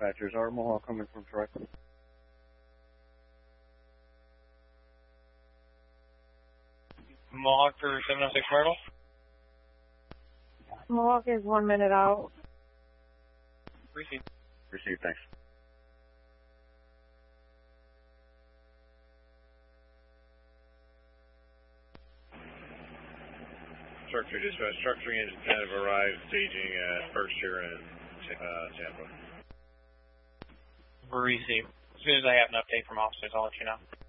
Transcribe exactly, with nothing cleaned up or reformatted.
dispatchers. Art Mohawk coming from Troy. Mohawk for seven oh six Myrtle. Mohawk is one minute out. Received. Received, thanks. Structure dispatch, structuring engine kind of arrived, staging at first here in uh, Tampa. Received. As soon as I have an update from officers, I'll let you know.